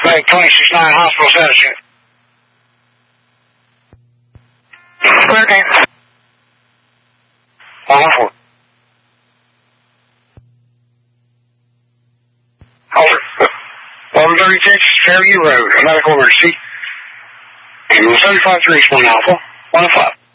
Flag 269 hospital status check. Clear name. 114. Over. 1136 Fairview Road, a medical emergency. Ambulance 35 to reach 1 Alpha, 1 5.